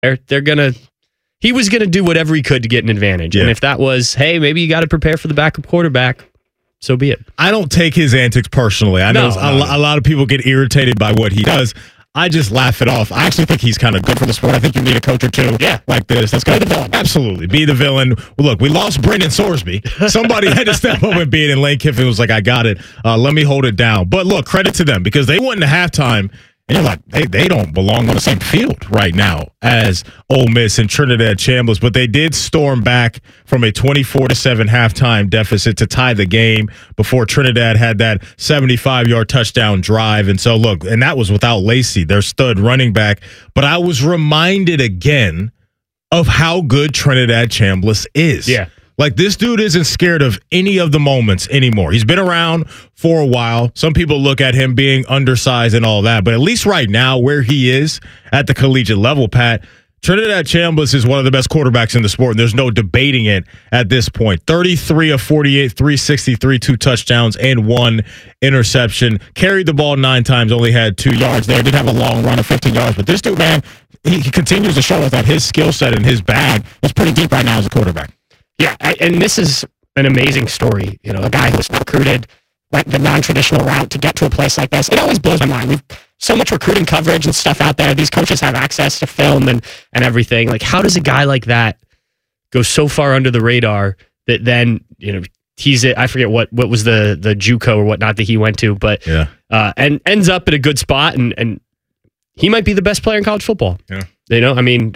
he was gonna do whatever he could to get an advantage. Yeah. And if that was, hey, maybe you got to prepare for the backup quarterback, so be it. I don't take his antics personally. I know a lot of people get irritated by what he does. I just laugh it off. I actually think he's kind of good for the sport. I think you need a coach or two like this. That's good. Be the villain. Absolutely. Be the villain. Well, look, we lost Brendan Sorsby. Somebody had to step up and beat it, and Lane Kiffin was like, I got it. Let me hold it down. But look, credit to them because they went into halftime, and you're like, they don't belong on the same field right now as Ole Miss and Trinidad Chambliss. But they did storm back from a 24-7 halftime deficit to tie the game before Trinidad had that 75-yard touchdown drive. And so, look, and that was without Lacey, their stud running back. But I was reminded again of how good Trinidad Chambliss is. Yeah. Like, this dude isn't scared of any of the moments anymore. He's been around for a while. Some people look at him being undersized and all that. But at least right now, where he is at the collegiate level, Pat, Trinidad Chambliss is one of the best quarterbacks in the sport, and there's no debating it at this point. 33 of 48, 363, 2 touchdowns, and 1 interception. Carried the ball 9 times, only had 2 yards there. Did have a long run of 15 yards. But this dude, man, he continues to show us that his skill set and his bag is pretty deep right now as a quarterback. Yeah, and this is an amazing story. You know, a guy who's recruited, went the non-traditional route to get to a place like this. It always blows my mind. We've so much recruiting coverage and stuff out there. These coaches have access to film and everything. Like, how does a guy like that go so far under the radar that then, you know, I forget what was the JUCO or whatnot that he went to, but and ends up at a good spot and he might be the best player in college football. Yeah. You know, I mean,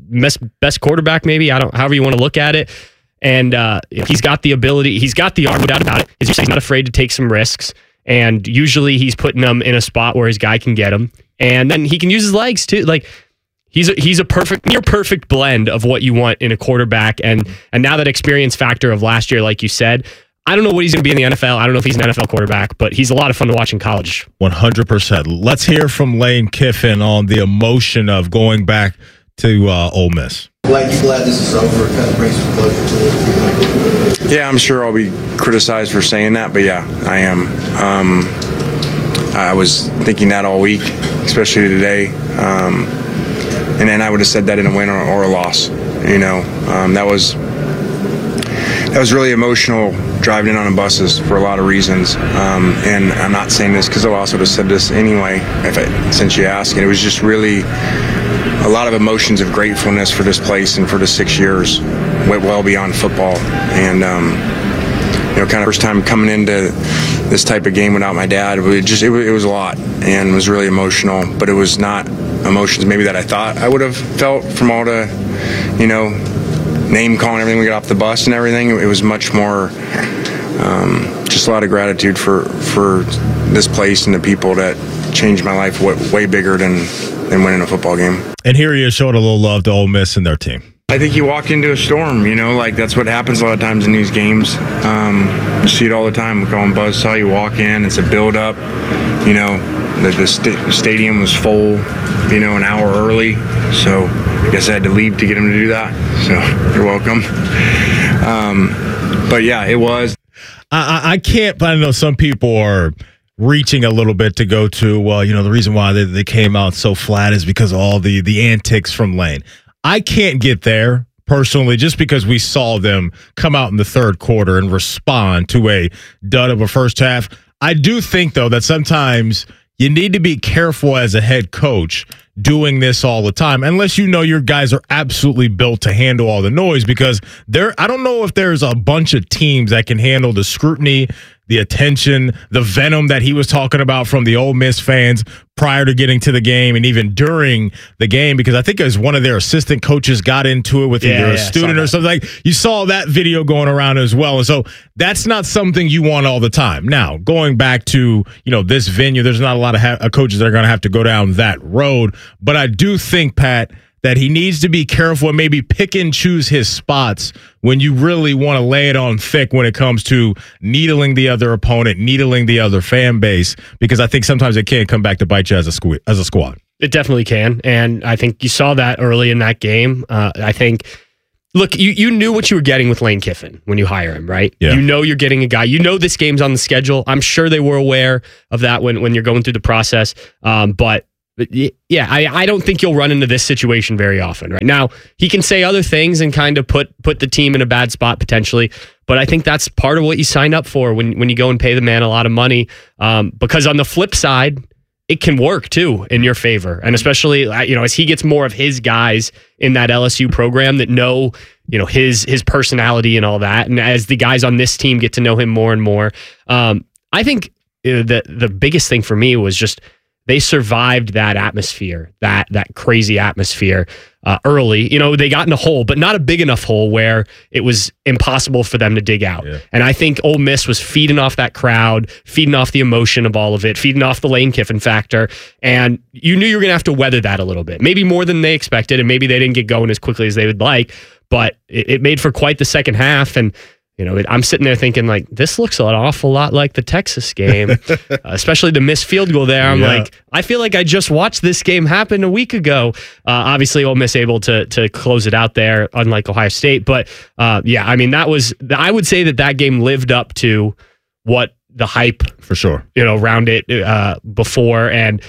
best quarterback maybe. However you want to look at it. And he's got the ability, he's got the arm, no doubt about it. He's not afraid to take some risks. And usually he's putting them in a spot where his guy can get him. And then he can use his legs too. Like, he's a near perfect blend of what you want in a quarterback. And now that experience factor of last year, like you said, I don't know what he's going to be in the NFL. I don't know if he's an NFL quarterback, but he's a lot of fun to watch in college. 100%. Let's hear from Lane Kiffin on the emotion of going back to Ole Miss. Like, you glad this is over? It kind of brings some closure to it. Yeah, I'm sure I'll be criticized for saying that, but yeah, I am. I was thinking that all week, especially today. And then I would have said that in a win or a loss. You know, that was really emotional driving in on the buses for a lot of reasons. And I'm not saying this because I also would have said this anyway, since you asked. And it was just really a lot of emotions of gratefulness for this place and for the 6 years, went well beyond football. And, you know, kind of first time coming into this type of game without my dad, it was a lot and was really emotional, but it was not emotions maybe that I thought I would have felt from all the, you know, name calling, everything we got off the bus and everything. It was much more just a lot of gratitude for this place and the people that changed my life way bigger than winning a football game. And here he is showing a little love to Ole Miss and their team. I think you walk into a storm, you know, like that's what happens a lot of times in these games. You see it all the time. We call them buzzsaw. You walk in, it's a build-up. You know, the stadium was full, you know, an hour early. So I guess I had to leave to get him to do that. So you're welcome. But yeah, it was. I can't, but I know some people are reaching a little bit to go to, well, you know, the reason why they came out so flat is because of all the antics from Lane. I can't get there personally just because we saw them come out in the third quarter and respond to a dud of a first half. I do think, though, that sometimes you need to be careful as a head coach doing this all the time, unless you know your guys are absolutely built to handle all the noise, because I don't know if there's a bunch of teams that can handle the scrutiny, the attention, the venom that he was talking about from the Ole Miss fans prior to getting to the game and even during the game, because I think as one of their assistant coaches got into it with either a student or something. Like, you saw that video going around as well. And so that's not something you want all the time. Now, going back to, you know, this venue, there's not a lot of coaches that are going to have to go down that road. But I do think, Pat, that he needs to be careful and maybe pick and choose his spots when you really want to lay it on thick when it comes to needling the other opponent, needling the other fan base, because I think sometimes it can come back to bite you as a squad. It definitely can, and I think you saw that early in that game. I think, look, you knew what you were getting with Lane Kiffin when you hire him, right? Yeah. You know you're getting a guy. You know this game's on the schedule. I'm sure they were aware of that when you're going through the process, but But yeah, I don't think you'll run into this situation very often. Right now, he can say other things and kind of put the team in a bad spot potentially. But I think that's part of what you signed up for when you go and pay the man a lot of money. Because on the flip side, it can work too in your favor. And especially, as he gets more of his guys in that LSU program that know, his personality and all that. And as the guys on this team get to know him more and more, I think the biggest thing for me was just they survived that atmosphere, that crazy atmosphere early. They got in a hole, but not a big enough hole where it was impossible for them to dig out. Yeah. And I think Ole Miss was feeding off that crowd, feeding off the emotion of all of it, feeding off the Lane Kiffin factor. And you knew you were going to have to weather that a little bit, maybe more than they expected. And maybe they didn't get going as quickly as they would like, but it made for quite the second half. And I'm sitting there thinking, like, this looks an awful lot like the Texas game, especially the missed field goal there. I'm like, I feel like I just watched this game happen a week ago. Obviously, Ole Miss able to close it out there, unlike Ohio State. But, I would say that game lived up to what the hype, for sure, around it before. And,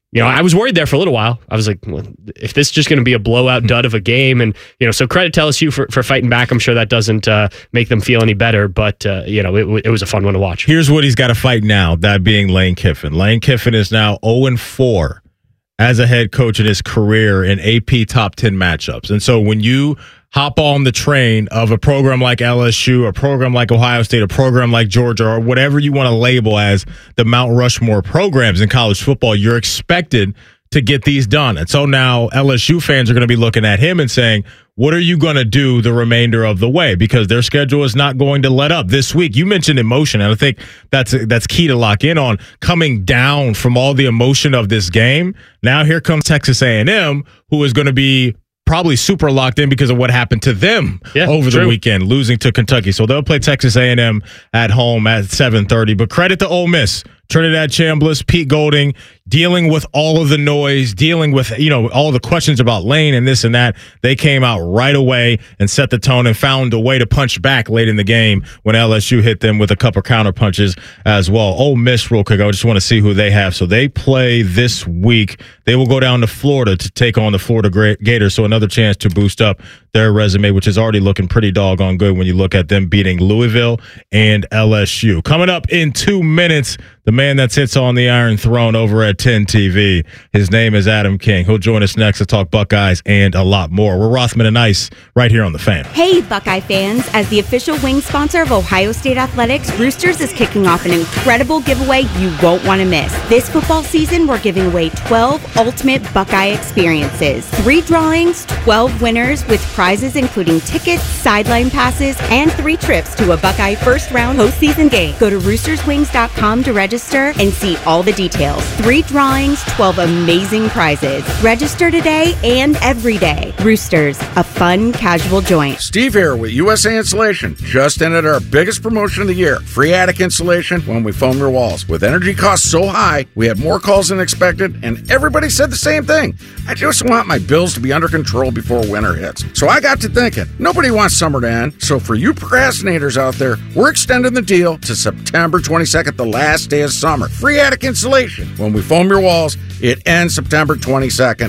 I was worried there for a little while. I was like, well, if this is just going to be a blowout dud of a game, and so credit to LSU for fighting back. I'm sure that doesn't make them feel any better, but it was a fun one to watch. Here's what he's got to fight now, that being Lane Kiffin. Lane Kiffin is now 0-4 as a head coach in his career in AP top 10 matchups. And so when you hop on the train of a program like LSU, a program like Ohio State, a program like Georgia, or whatever you want to label as the Mount Rushmore programs in college football, you're expected to get these done. And so now LSU fans are going to be looking at him and saying, what are you going to do the remainder of the way? Because their schedule is not going to let up this week. You mentioned emotion, and I think that's key to lock in on, coming down from all the emotion of this game. Now here comes Texas A&M, who is going to be probably super locked in because of what happened to them over the weekend, losing to Kentucky. So they'll play Texas A&M at home at 7:30. But credit to Ole Miss, Trinidad Chambliss, Pete Golding, dealing with all of the noise, dealing with all the questions about Lane and this and that. They came out right away and set the tone and found a way to punch back late in the game when LSU hit them with a couple counter punches as well. Ole Miss, real quick, I just want to see who they have. So they play this week. They will go down to Florida to take on the Florida Gators. So another chance to boost up their resume, which is already looking pretty doggone good when you look at them beating Louisville and LSU. Coming up in 2 minutes, the man that sits on the Iron Throne over at 10 TV. His name is Adam King. He'll join us next to talk Buckeyes and a lot more. We're Rothman and Ice right here on The Fan. Hey, Buckeye fans. As the official wing sponsor of Ohio State Athletics, Roosters is kicking off an incredible giveaway you won't want to miss. This football season, we're giving away 12 ultimate Buckeye experiences. 3 drawings, 12 winners with prizes including tickets, sideline passes, and 3 trips to a Buckeye first-round postseason game. Go to roosterswings.com to register and see all the details. 3 drawings, 12 amazing prizes. Register today and every day. Roosters, a fun, casual joint. Steve here with USA Insulation. Just ended our biggest promotion of the year. Free attic insulation when we foam your walls. With energy costs so high, we had more calls than expected, and everybody said the same thing. I just want my bills to be under control before winter hits. So I got to thinking, nobody wants summer to end. So for you procrastinators out there, we're extending the deal to September 22nd, the last day of summer. Free attic insulation. When we foam your walls, it ends September 22nd.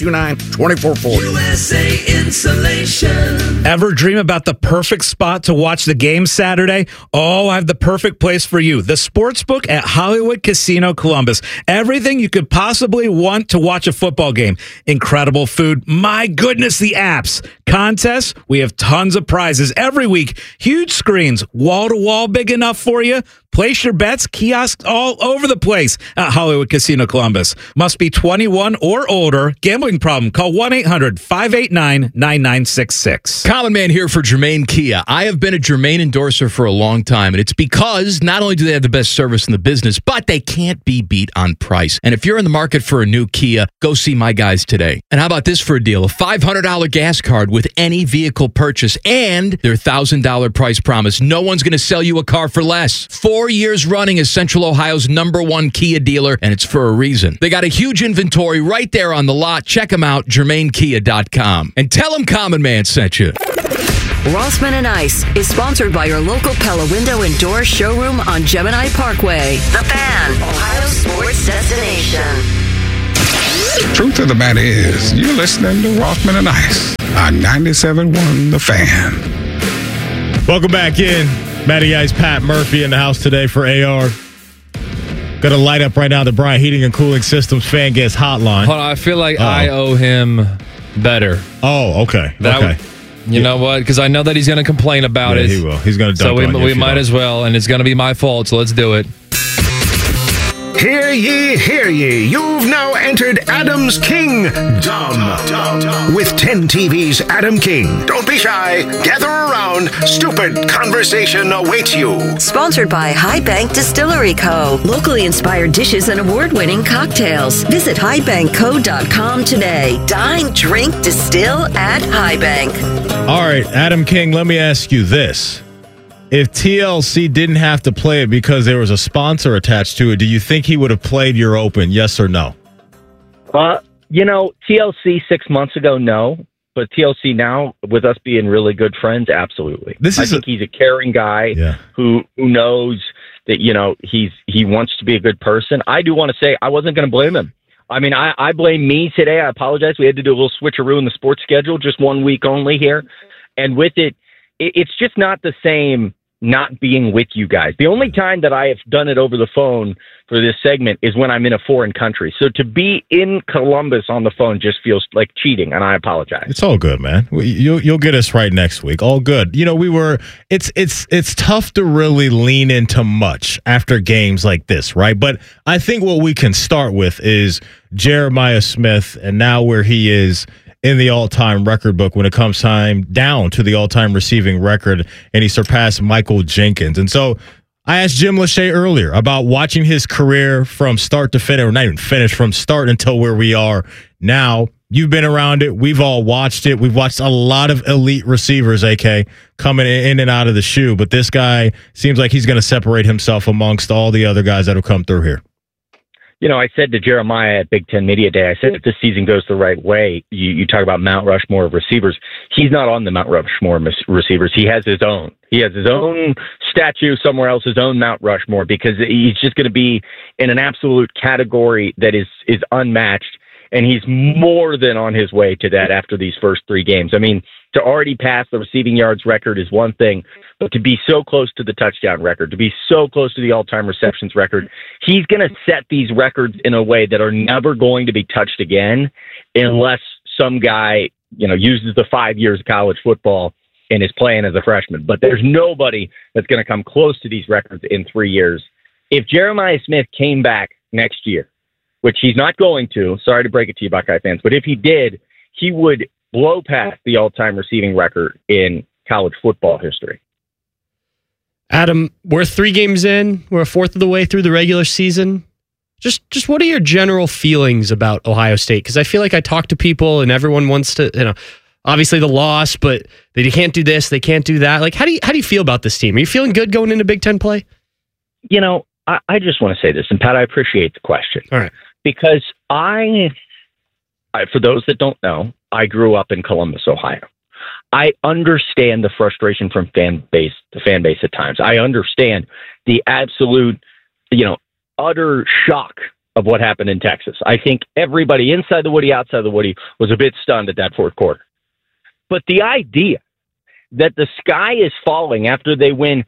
529-2440. USA Insulation. Ever dream about the perfect spot to watch the game Saturday? Oh, I have the perfect place for you. The Sportsbook at Hollywood Casino Columbus. Everything you could possibly want to watch a football game. Incredible food. My goodness, the apps. Contests. We have tons of prizes every week. Huge screens. Wall-to-wall big enough for you. Place your bets, kiosks all over the place at Hollywood Casino Columbus. Must be 21 or older. Gambling problem? Call 1-800-589-9966. Common Man here for Germain Kia. I have been a Germain endorser for a long time, and it's because not only do they have the best service in the business, but they can't be beat on price. And if you're in the market for a new Kia, go see my guys today. And how about this for a deal? A $500 gas card with any vehicle purchase and their $1,000 price promise. No one's going to sell you a car for less. 4 years running as Central Ohio's #1 Kia dealer, and it's for a reason. They got a huge inventory right there on the lot. Check them out, GermainKia.com. And tell them Common Man sent you. Rothman and Ice is sponsored by your local Pella Window and Door showroom on Gemini Parkway. The Fan, Ohio sports destination. Truth of the matter is, you're listening to Rossman and Ice on 97.1 The Fan. Welcome back in. Matty Ice, Pat Murphy in the house today for AR. Going to light up right now the Bryant Heating and Cooling Systems Fan Guest Hotline. Hold on, I feel like I owe him better. Oh, okay. You know what? Because I know that he's going to complain about it. He will. He's going to dump on you. So we might as well, and it's going to be my fault, so let's do it. Hear ye, hear ye. You've now entered Adam's Kingdom. With 10 TV's Adam King. Don't be shy. Gather around. Stupid conversation awaits you. Sponsored by High Bank Distillery Co. Locally inspired dishes and award-winning cocktails. Visit highbankco.com today. Dine, drink, distill at High Bank. All right, Adam King, let me ask you this. If TLC didn't have to play it because there was a sponsor attached to it, do you think he would have played your Open, yes or no? TLC 6 months ago, no. But TLC now, with us being really good friends, absolutely. I think he's a caring guy who knows that, he wants to be a good person. I do want to say I wasn't going to blame him. I mean, I blame me today. I apologize. We had to do a little switcheroo in the sports schedule, just 1 week only here. And with it, it's just not the same not being with you guys. The only time that I have done it over the phone for this segment is when I'm in a foreign country. So to be in Columbus on the phone just feels like cheating, and I apologize. It's all good, man. You'll get us right next week. All good. It's tough to really lean into much after games like this, right? But I think what we can start with is Jeremiah Smith and now where he is in the all-time record book when it comes time down to the all-time receiving record, and he surpassed Michael Jenkins. And so I asked Jim Lachey earlier about watching his career from start to finish, or not even finish, from start until where we are now. You've been around it. We've all watched it. We've watched a lot of elite receivers, AK, coming in and out of the shoe. But this guy seems like he's going to separate himself amongst all the other guys that have come through here. I said to Jeremiah at Big Ten Media Day, I said, if this season goes the right way, you talk about Mount Rushmore of receivers. He's not on the Mount Rushmore of receivers. He has his own. He has his own statue somewhere else, his own Mount Rushmore, because he's just going to be in an absolute category that is unmatched. And he's more than on his way to that after these first 3 games. I mean, to already pass the receiving yards record is one thing, but to be so close to the touchdown record, to be so close to the all-time receptions record, he's going to set these records in a way that are never going to be touched again unless some guy, uses the 5 years of college football and is playing as a freshman. But there's nobody that's going to come close to these records in 3 years. If Jeremiah Smith came back next year, which he's not going to, sorry to break it to you, Buckeye fans, but if he did, he would blow past the all-time receiving record in college football history. Adam, we're 3 games in. We're a fourth of the way through the regular season. Just what are your general feelings about Ohio State? Because I feel like I talk to people and everyone wants to, obviously the loss, but they can't do this, they can't do that. Like, how do you feel about this team? Are you feeling good going into Big Ten play? I just want to say this, and Pat, I appreciate the question. All right. Because I, for those that don't know, I grew up in Columbus, Ohio. I understand the frustration from the fan base at times. I understand the absolute, utter shock of what happened in Texas. I think everybody inside the Woody, outside the Woody was a bit stunned at that fourth quarter. But the idea that the sky is falling after they win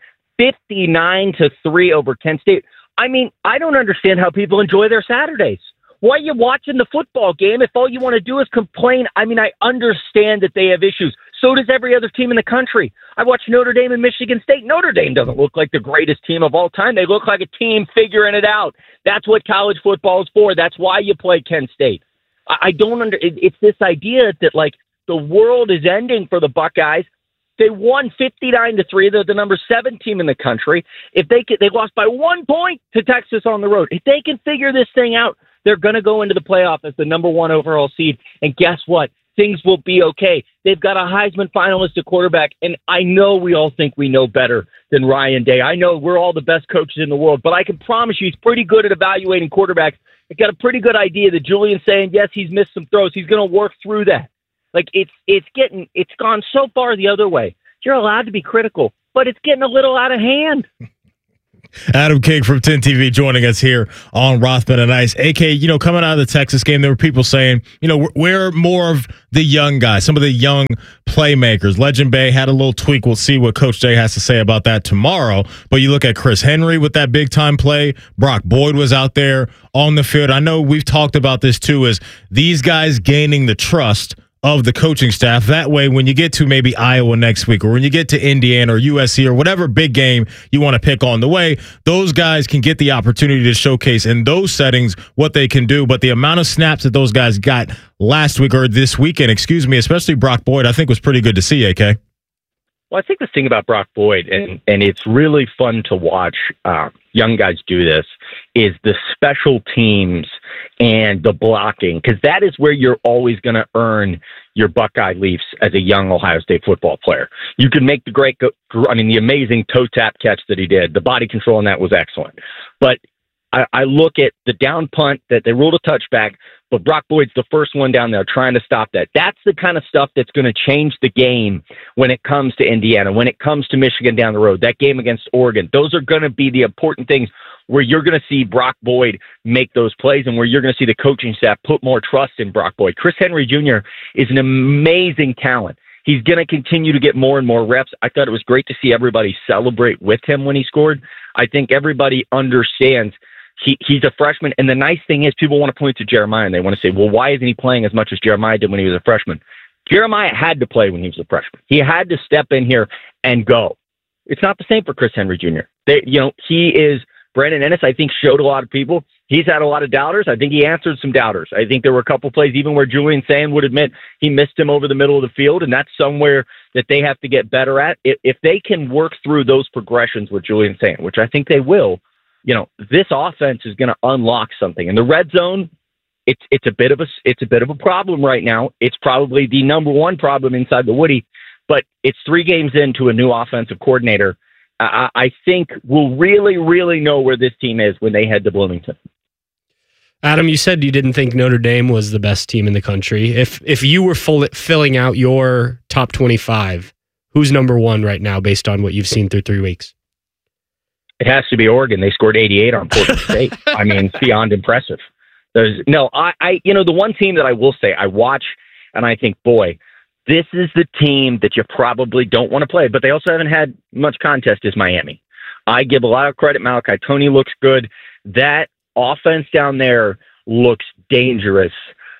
59-3 over Kent State. I mean, I don't understand how people enjoy their Saturdays. Why are you watching the football game if all you want to do is complain? I mean, I understand that they have issues. So does every other team in the country. I watch Notre Dame and Michigan State. Notre Dame doesn't look like the greatest team of all time. They look like a team figuring it out. That's what college football is for. That's why you play Kent State. I don't it's this idea that, like, the world is ending for the Buckeyes. They won 59-3. They're the number 7 team in the country. If they lost by 1 point to Texas on the road. If they can figure this thing out, they're going to go into the playoff as the number 1 overall seed. And guess what? Things will be okay. They've got a Heisman finalist at quarterback, and I know we all think we know better than Ryan Day. I know we're all the best coaches in the world, but I can promise you he's pretty good at evaluating quarterbacks. He's got a pretty good idea that Julian's saying, yes, he's missed some throws. He's going to work through that. Like, it's gone so far the other way. You're allowed to be critical, but it's getting a little out of hand. Adam King from 10 TV joining us here on Rothman and Ice. AK, coming out of the Texas game, there were people saying, we're more of the young guys, some of the young playmakers. Legend Bay had a little tweak. We'll see what Coach Jay has to say about that tomorrow. But you look at Chris Henry with that big-time play. Brock Boyd was out there on the field. I know we've talked about this, too, is these guys gaining the trust of the coaching staff. That way, when you get to maybe Iowa next week, or when you get to Indiana or USC or whatever big game you want to pick on the way, those guys can get the opportunity to showcase in those settings what they can do. But the amount of snaps that those guys got last week, or this weekend, especially Brock Boyd, I think was pretty good to see, AK. Well, I think the thing about Brock Boyd, and it's really fun to watch young guys do this, is the special teams and the blocking, because that is where you're always going to earn your Buckeye Leafs as a young Ohio State football player. You can make the amazing toe tap catch that he did. The body control on that was excellent. But I look at the down punt that they ruled a touchback, but Brock Boyd's the first one down there trying to stop that. That's the kind of stuff that's going to change the game when it comes to Indiana, when it comes to Michigan down the road, that game against Oregon. Those are going to be the important things where you're going to see Brock Boyd make those plays and where you're going to see the coaching staff put more trust in Brock Boyd. Chris Henry Jr. is an amazing talent. He's going to continue to get more and more reps. I thought it was great to see everybody celebrate with him when he scored. I think everybody understands he's a freshman. And the nice thing is people want to point to Jeremiah and they want to say, well, why isn't he playing as much as Jeremiah did when he was a freshman? Jeremiah had to play when he was a freshman. He had to step in here and go. It's not the same for Chris Henry Jr. He is Brandon Ennis, I think, showed a lot of people. He's had a lot of doubters. I think he answered some doubters. I think there were a couple plays even where Julian Sand would admit he missed him over the middle of the field, and that's somewhere that they have to get better at. If they can work through those progressions with Julian Sand, which I think they will, this offense is going to unlock something. In the red zone, it's a bit of a problem right now. It's probably the number one problem inside the Woody, but it's 3 games into a new offensive coordinator. I think we'll really, really know where this team is when they head to Bloomington. Adam, you said you didn't think Notre Dame was the best team in the country. If you were filling out your top 25, who's number one right now based on what you've seen through 3 weeks? It has to be Oregon. They scored 88 on Portland State. I mean, it's beyond impressive. The one team that I will say I watch and I think, boy, this is the team that you probably don't want to play, but they also haven't had much contest is Miami. I give a lot of credit. Malachi Tony looks good. That offense down there looks dangerous.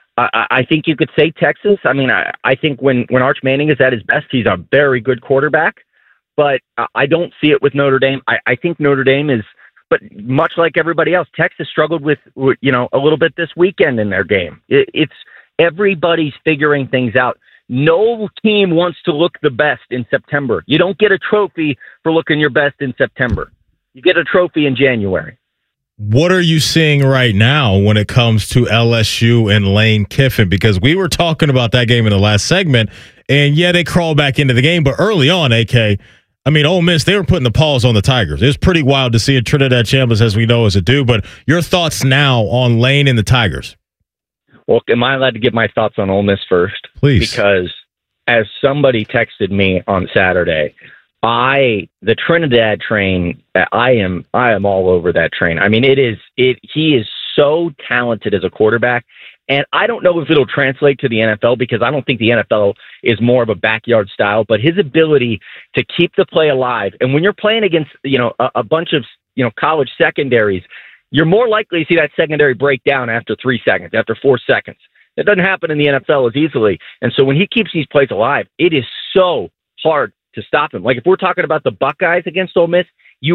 I think you could say Texas. I mean, I think when Arch Manning is at his best, he's a very good quarterback, but I don't see it with Notre Dame. I think Notre Dame is, but much like everybody else, Texas struggled with a little bit this weekend in their game. It's everybody's figuring things out. No team wants to look the best in September. You don't get a trophy for looking your best in September. You get a trophy in January. What are you seeing right now when it comes to LSU and Lane Kiffin? Because we were talking about that game in the last segment, and yeah, they crawled back into the game, but early on, AK, I mean, Ole Miss, they were putting the paws on the Tigers. It was pretty wild to see it. Trinidad Chambers, as we know, as a dude. But your thoughts now on Lane and the Tigers? Well, am I allowed to give my thoughts on Ole Miss first? Please. Because as somebody texted me on Saturday, the Trinidad train, I am all over that train. I mean, he is so talented as a quarterback. And I don't know if it'll translate to the NFL because I don't think the NFL is more of a backyard style, but his ability to keep the play alive. And when you're playing against, a bunch of, college secondaries, you're more likely to see that secondary break down after 3 seconds, after 4 seconds. That doesn't happen in the NFL as easily. And so when he keeps these plays alive, it is so hard to stop him. Like if we're talking about the Buckeyes against Ole Miss,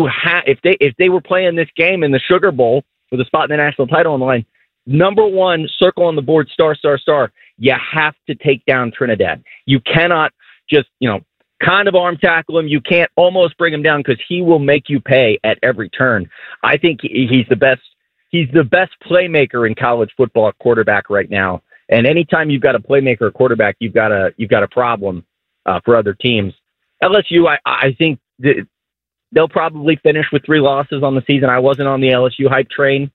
if they were playing this game in the Sugar Bowl with a spot in the national title on the line, number one, circle on the board, star, you have to take down Trinidad. You cannot just, kind of arm tackle him. You can't almost bring him down because he will make you pay at every turn. I think he's the best. He's the best playmaker in college football at quarterback right now. And anytime you've got a playmaker at quarterback, you've got a problem for other teams. LSU, I think they'll probably finish with 3 losses on the season. I wasn't on the LSU hype train.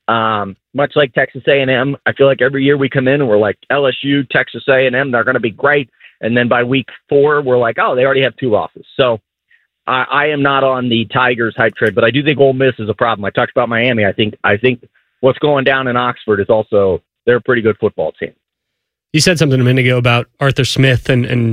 Much like Texas A&M, I feel like every year we come in and we're like, LSU, Texas A&M, they're going to be great. And then by week 4, we're like, oh, they already have 2 losses. So I am not on the Tigers hype trade, but I do think Ole Miss is a problem. I talked about Miami. I think what's going down in Oxford is also they're a pretty good football team. You said something a minute ago about Arthur Smith and